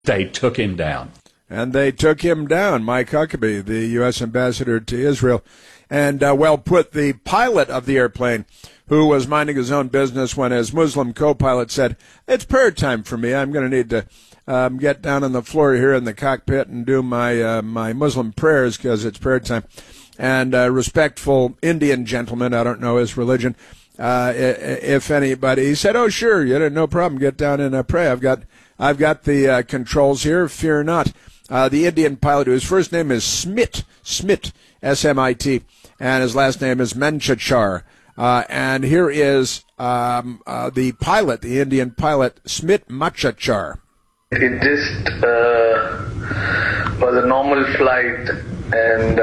They took him down. And they took him down, Mike Huckabee, the U.S. ambassador to Israel. And, well put, the pilot of the airplane, who was minding his own business when his Muslim co-pilot said, "It's prayer time for me. I'm going to need to get down on the floor here in the cockpit and do my Muslim prayers because it's prayer time." And a respectful Indian gentleman, I don't know his religion, if anybody, he said, "Oh, sure, no problem. Get down and pray. I've got the controls here. Fear not." The Indian pilot, whose first name is Smit, S-M-I-T, and his last name is Manchachar. And here is the pilot, the Indian pilot, Smit Machachar. It just was a normal flight, and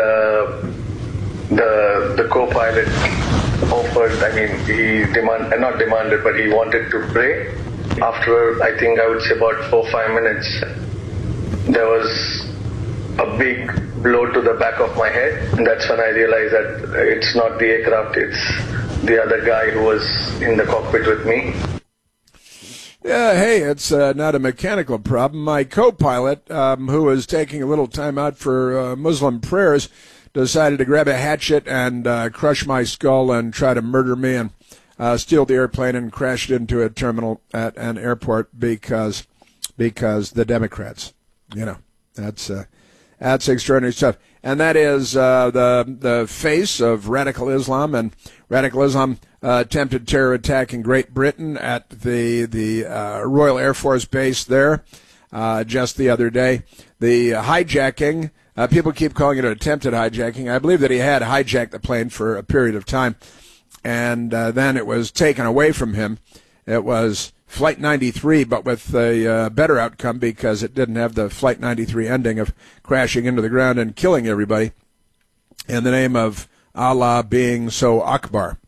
the co-pilot offered, not demanded, but he wanted to pray. After, I think I would say about 4 or 5 minutes, there was a big blow to the back of my head, and that's when I realized that it's not the aircraft, it's the other guy who was in the cockpit with me. Yeah, hey, it's not a mechanical problem. My co-pilot, who was taking a little time out for Muslim prayers, decided to grab a hatchet and crush my skull and try to murder me and steal the airplane and crash it into a terminal at an airport because the Democrats, that's extraordinary stuff. And that is the face of radical Islam, and radical Islam attempted terror attack in Great Britain at the Royal Air Force Base there just the other day. The hijacking, people keep calling it an attempted hijacking. I believe that he had hijacked the plane for a period of time, and then it was taken away from him. It was Flight 93, but with a better outcome because it didn't have the Flight 93 ending of crashing into the ground and killing everybody in the name of Allah being so Akbar,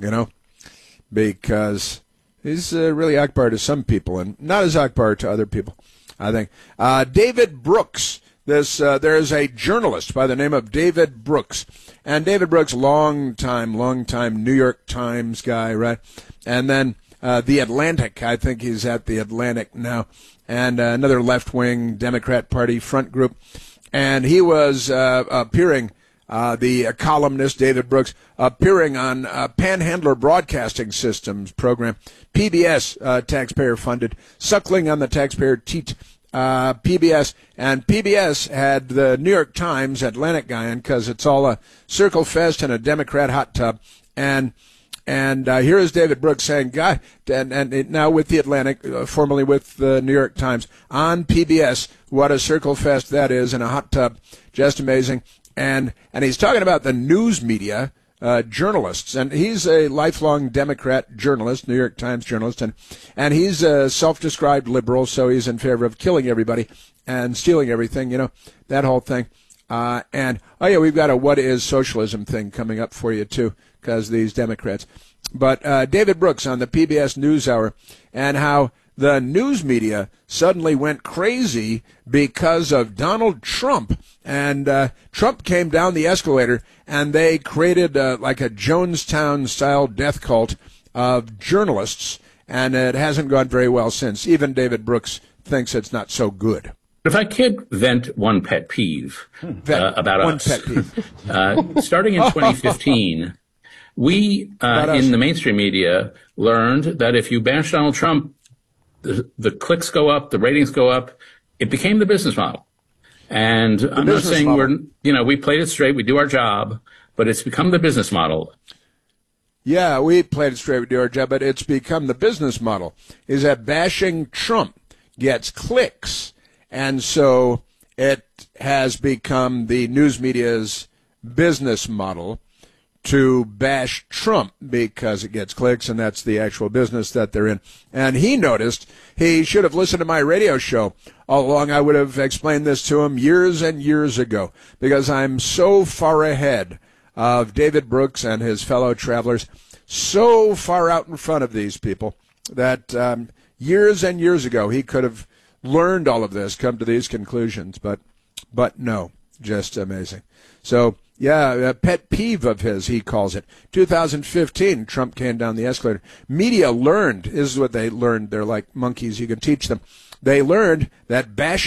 because he's really Akbar to some people and not as Akbar to other people, I think. David Brooks, there is a journalist by the name of David Brooks, and David Brooks, long time New York Times guy, right? And then The Atlantic, I think he's at The Atlantic now, and another left-wing Democrat Party front group. And he was appearing, the columnist David Brooks, appearing on Panhandler Broadcasting Systems program, PBS, taxpayer-funded, suckling on the taxpayer teat, PBS. And PBS had the New York Times Atlantic guy in because it's all a circle fest and a Democrat hot tub. And here is David Brooks saying, "God," and now with the Atlantic, formerly with the New York Times, on PBS, what a circle fest that is in a hot tub, just amazing. And he's talking about the news media, journalists, and he's a lifelong Democrat journalist, New York Times journalist, and he's a self-described liberal, so he's in favor of killing everybody and stealing everything, that whole thing. We've got a "What is Socialism" thing coming up for you, too, because these Democrats. But David Brooks on the PBS NewsHour, and how the news media suddenly went crazy because of Donald Trump. And Trump came down the escalator, and they created like a Jonestown-style death cult of journalists, and it hasn't gone very well since. Even David Brooks thinks it's not so good. If I could vent one pet peeve about one us. Pet peeve. Starting in 2015, we in the mainstream media learned that if you bash Donald Trump, the clicks go up, the ratings go up. It became the business model. And I'm not saying we played it straight, we do our job, but it's become the business model. Yeah, we played it straight, we do our job, but it's become the business model, is that bashing Trump gets clicks. And so it has become the news media's business model to bash Trump because it gets clicks, and that's the actual business that they're in. And he noticed he should have listened to my radio show all along. I would have explained this to him years and years ago because I'm so far ahead of David Brooks and his fellow travelers, so far out in front of these people that years and years ago he could have learned all of this, come to these conclusions, but no, just amazing. So, yeah, a pet peeve of his, he calls it. 2015, Trump came down the escalator. Media learned, this is what they learned, they're like monkeys, you can teach them. they learned that bashing